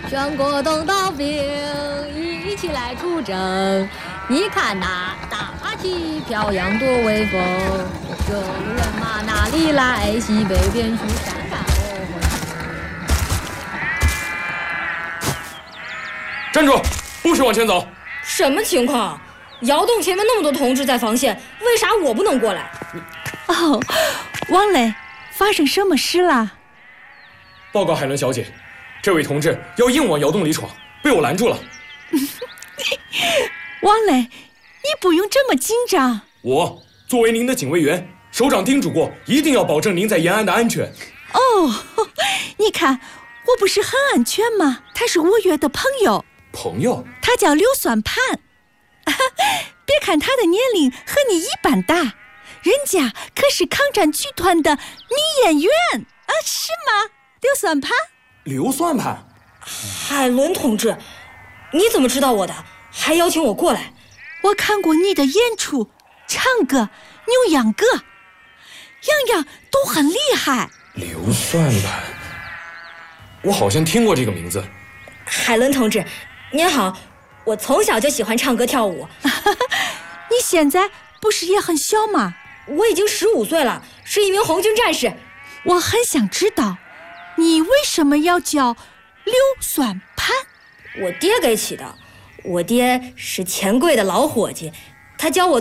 全国东道兵一起来出征。你看那大马旗飘扬多威风，这路人马哪里来？西北边区山山站住！不许往前走！ 什么情况？窑洞前面那么多同志在防线，为啥我不能过来？ 哦，王磊，发生什么事了？ 报告海伦小姐，这位同志要硬往窑洞里闯，被我拦住了。 王磊，你不用这么紧张。 我作为您的警卫员，首长叮嘱过，一定要保证您在延安的安全。 哦，你看，我不是很安全吗？他是我约的朋友。 朋友？ 他叫刘算盘。别看他的年龄和你一般大，人家可是抗战剧团的女演员啊，是吗？刘算盘？ 刘算盘？ 海伦同志，你怎么知道我的？还邀请我过来？ 我看过你的演出，唱歌、扭秧歌，样样都很厉害。 刘算盘，我好像听过这个名字。 海伦同志，您好，我从小就喜欢唱歌跳舞。 你现在不是也很小吗？ 我已经15岁了，是一名红军战士。 我很想知道，你为什么要叫刘算盘？ 我爹给起的。我爹是钱柜的老伙计，他教我